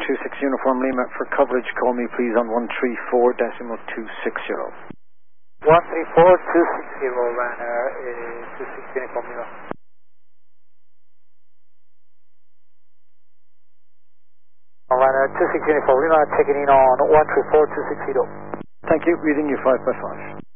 26 Uniform Lima. For coverage, call me please on 134.260. 134.260, Ryanair 26 Uniform Lima. Ryanair 26 Uniform Lima, checking in on 134.260. Thank you, reading you 5 by 5.